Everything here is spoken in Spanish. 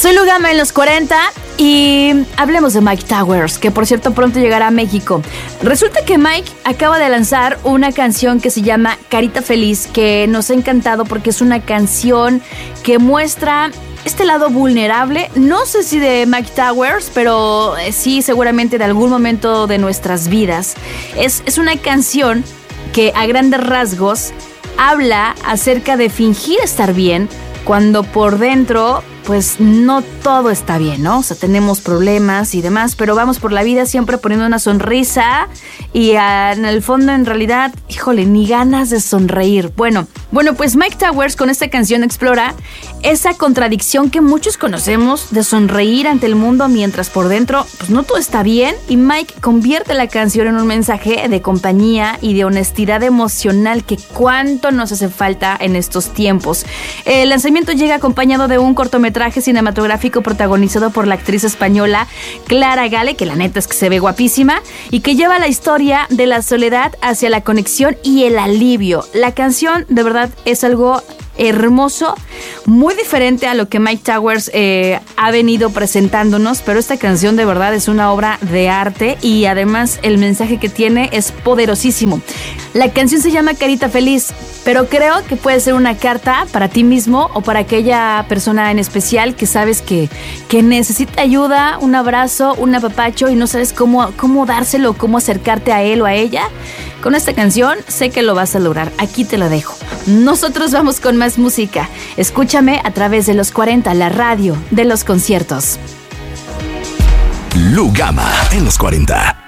Soy Lugama en los 40 y hablemos de Myke Towers, que por cierto pronto llegará a México. Resulta que Myke acaba de lanzar una canción que se llama Carita Feliz, que nos ha encantado porque es una canción que muestra este lado vulnerable, no sé si de Myke Towers, pero sí seguramente de algún momento de nuestras vidas. Es una canción que a grandes rasgos habla acerca de fingir estar bien cuando por dentro pues no todo está bien, ¿no? O sea, tenemos problemas y demás, pero vamos por la vida siempre poniendo una sonrisa y en el fondo, en realidad, híjole, ni ganas de sonreír. Bueno, pues Myke Towers con esta canción explora esa contradicción que muchos conocemos de sonreír ante el mundo mientras por dentro, pues no todo está bien, y Myke convierte la canción en un mensaje de compañía y de honestidad emocional que cuánto nos hace falta en estos tiempos. El lanzamiento llega acompañado de un cortometraje cinematográfico protagonizado por la actriz española Clara Gale, que la neta es que se ve guapísima, y que lleva la historia de la soledad hacia la conexión y el alivio. La canción de verdad es algo hermoso, muy diferente a lo que Myke Towers ha venido presentándonos, pero esta canción de verdad es una obra de arte y además el mensaje que tiene es poderosísimo. La canción se llama Carita Feliz, pero creo que puede ser una carta para ti mismo o para aquella persona en especial que sabes que necesita ayuda, un abrazo, un apapacho y no sabes cómo dárselo, cómo acercarte a él o a ella. Con esta canción sé que lo vas a lograr. Aquí te lo dejo. Nosotros vamos con más música. Escúchame a través de los 40, la radio de los conciertos. Lugama en los 40.